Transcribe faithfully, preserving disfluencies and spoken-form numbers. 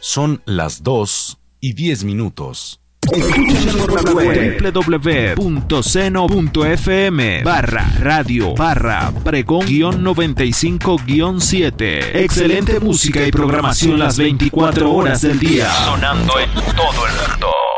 Son las dos y diez minutos. w w w punto seno punto f m barra radio barra pregón guión noventa y cinco guión siete. Excelente música y programación las veinticuatro horas del día. Sonando en todo el mundo.